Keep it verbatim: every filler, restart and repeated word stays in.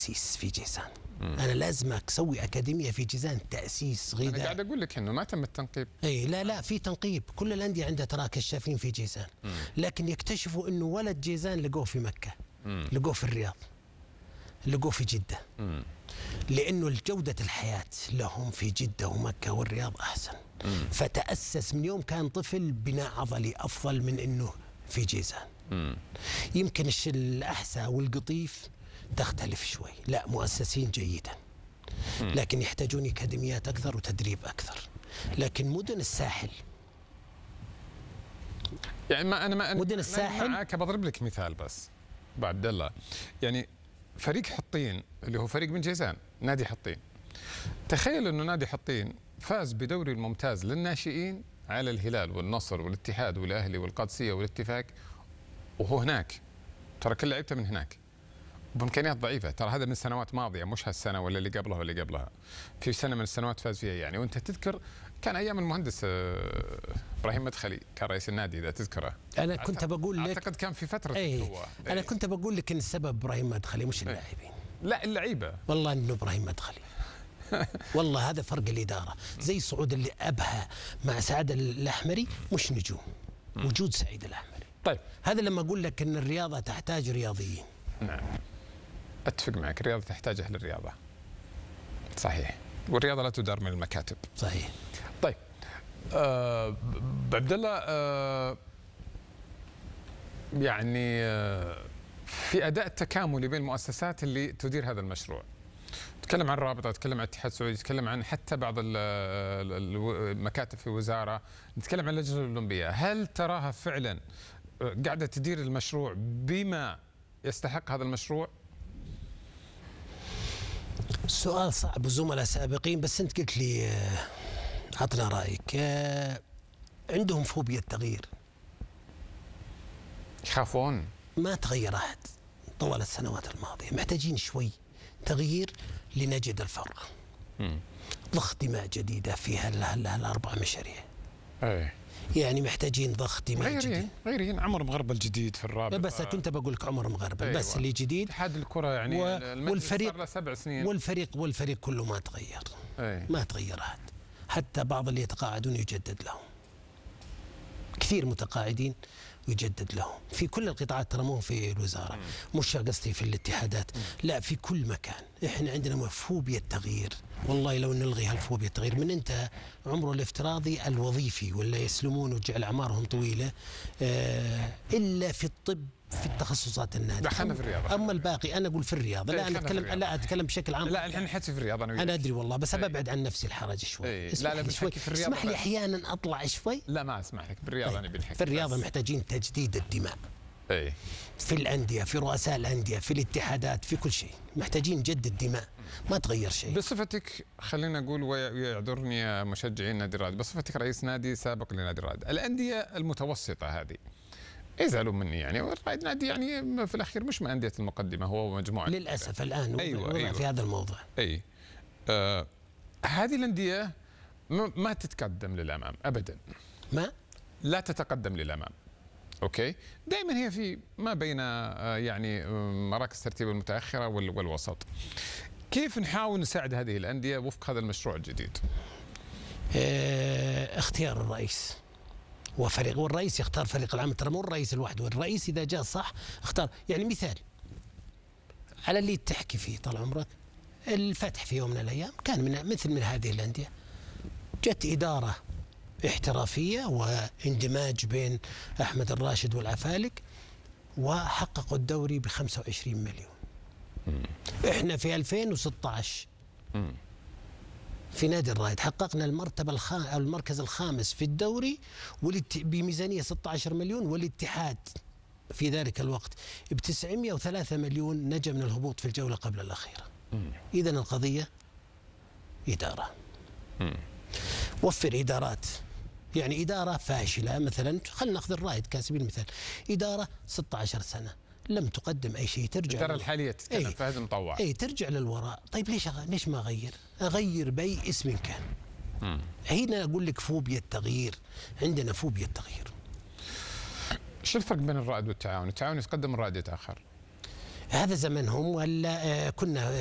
تأسيس في جيزان. مم. أنا لازم أسوي أكاديمية في جيزان تأسيس غذاء. أنا قاعد أقول لك إنه ما تم التنقيب. أي لا لا في تنقيب، كل الأندية عندها ترى كشافين في جيزان. مم. لكن يكتشفوا إنه ولد جيزان لقوه في مكة، مم. لقوه في الرياض، لقوه في جدة. مم. لأنه جودة الحياة لهم في جدة ومكة والرياض أحسن. مم. فتأسس من يوم كان طفل بناء عضلي أفضل من إنه في جيزان. مم. يمكن الأحساء والقطيف تختلف شوي، لا مؤسسين جيدا، لكن يحتاجون أكاديميات أكثر وتدريب أكثر. لكن مدن الساحل يعني ما أنا ما مدن الساحل معك، بضرب لك مثال بس أبو عبد الله. يعني فريق حطين اللي هو فريق من جيزان، نادي حطين، تخيل إنه نادي حطين فاز بدوري الممتاز للناشئين على الهلال والنصر والاتحاد والأهلي والقادسية والاتفاق، وهو هناك ترى كل لعيبته من هناك بامكانيات ضعيفه. ترى هذا من سنوات ماضيه، مش هالسنه ولا اللي قبلها ولا اللي قبلها، في سنه من السنوات فاز فيها يعني. وانت تذكر كان ايام المهندس ابراهيم مدخلي كان رئيس النادي اذا تذكره. انا كنت بقول لك اعتقد كان في فتره ايه هو انا ايه كنت بقول لك ان السبب ابراهيم مدخلي مش اللاعبين. لا اللعيبه والله انه ابراهيم مدخلي والله هذا فرق الاداره. زي صعود اللي ابها مع سعد الاحمري مش نجوم، وجود سعيد الاحمري. طيب هذا لما اقول لك ان الرياضه تحتاج رياضيين. نعم اتفق معك، الرياضه تحتاج اهل الرياضه صحيح، والرياضه لا تدار من المكاتب صحيح. طيب آه عبد الله، آه يعني آه في اداء التكاملي بين المؤسسات اللي تدير هذا المشروع، تكلم عن الرابطه، تكلم عن الاتحاد السعودي، تكلم عن حتى بعض المكاتب في الوزاره، نتكلم عن اللجنه الاولمبيه، هل تراها فعلا قاعده تدير المشروع بما يستحق هذا المشروع؟ سؤال صعب وزملاء سابقين، بس انت قلت لي عطنا رايك. عندهم فوبيا التغيير، يخافون ما تغير احد طوال السنوات الماضيه، محتاجين شوي تغيير لنجد الفرق. مم. ضخ دماء جديده في هالاربع مشاريع. ايه يعني محتاجين ضخ دماء غيرين جديد. غيرين عمر مغربل جديد في الرابطه. بس كنت بقول لك عمر مغربل. أيوة. بس اللي جديد اتحاد الكره يعني و... والفريق صار له سبع سنين والفريق والفريق كله ما تغير. أيه. ما تغير احد، حتى بعض اللي يتقاعدون يجدد لهم، كثير متقاعدين ويجدد لهم في كل القطاعات، ترى مو في الوزاره، مش قصدي في الاتحادات، لا في كل مكان. احنا عندنا فوبيا التغيير، والله لو نلغي هالفوبيا التغيير من انتهى عمره الافتراضي الوظيفي، ولا يسلمون وتجعل اعمارهم طويله. آه الا في الطب، في التخصصات النادره. دخلنا في الرياضه. اما الباقي انا اقول في الرياضه، لا انا اتكلم لا اتكلم بشكل عام. لا الحين نحكي في الرياضه انا انا ادري والله، بس ببعد عن نفسي الحرج شوي. ايه. لا لا شوي. في الرياضه اسمح لي احيانا اطلع شوي. لا ما اسمح لك، بالرياضه انا بنحكي. في الرياضه محتاجين تجديد الدماء. اي في الانديه، في رؤساء الانديه، في الاتحادات، في كل شيء محتاجين نجدد دماء، ما تغير شيء. بصفتك خلينا نقول، ويعذرني مشجعين نادي الرائد، بصفتك رئيس نادي سابق لنادي الرائد، الانديه المتوسطه هذه يزعلوا مني يعني، والرائد نادي يعني في الاخير مش من انديه المقدمه، هو مجموعه للاسف كده. الان أيوة أيوة. في هذا الموضوع. اي آه هذه الانديه ما تتقدم للامام ابدا، ما لا تتقدم للامام. اوكي، دائما هي في ما بين يعني مراكز الترتيب المتاخره والوسط. كيف نحاول نساعد هذه الانديه وفق هذا المشروع الجديد؟ اه اختيار الرئيس وفريق، والرئيس يختار فريق العمل، ترى مو الرئيس لوحده، الرئيس اذا جاء صح اختار. يعني مثال على اللي تحكي فيه طال عمرك، الفتح في يوم من الايام كان من مثل من هذه الانديه، جت اداره احترافيه واندماج بين احمد الراشد والعفالك، وحققوا الدوري ب خمسة وعشرين مليون. مم. احنا في ألفين وستة عشر مم. في نادي الرائد حققنا المرتبه الخام او المركز الخامس في الدوري بميزانيه ستة عشر مليون، والاتحاد في ذلك الوقت ب تسعمئة وثلاثة مليون نجا من الهبوط في الجوله قبل الاخيره. اذا القضيه اداره. مم. وفر ادارات، يعني اداره فاشله مثلا، خلينا ناخذ الرائد كسبيل المثال، اداره ستة عشر سنه لم تقدم اي شيء، ترجع الاداره الحاليه تتكلم ايه فهد مطوع، اي ترجع للوراء. طيب ليش أغ... ليش ما اغير؟ اغير باي اسم كان. مم. هنا اقول لك فوبيا التغيير، عندنا فوبيا التغيير. شو الفرق بين الرائد والتعاون؟ التعاون يتقدم، الرائد يتاخر. هذا زمنهم ولا آه، كنا